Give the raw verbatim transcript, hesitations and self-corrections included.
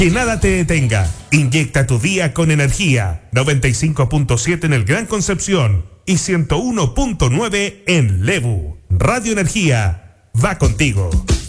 Que nada te detenga. Inyecta tu día con energía. noventa y cinco punto siete en el Gran Concepción y ciento uno punto nueve en Lebu. Radio Energía va contigo.